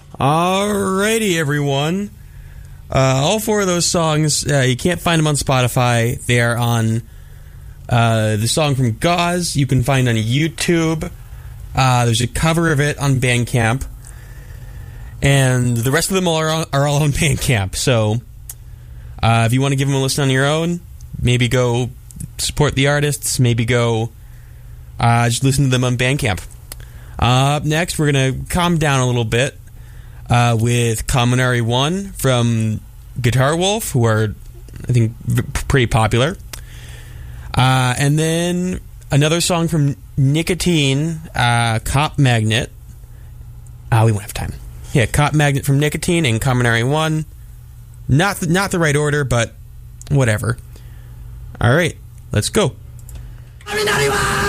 Alrighty, everyone. All four of those songs, you can't find them on Spotify. They are on the song from Gauze. You can find on YouTube. There's a cover of it on Bandcamp. And the rest of them are all on Bandcamp. So if you want to give them a listen on your own, maybe go support the artists. Maybe go just listen to them on Bandcamp. Up next, we're going to calm down a little bit with Kaminari 1 from Guitar Wolf, who are, I think, pretty popular. And then another song from Nicotine, Cop Magnet. We won't have time. Yeah, Cop Magnet from Nicotine and Kaminari 1. Not the right order, but whatever. All right, let's go. Kaminari 1!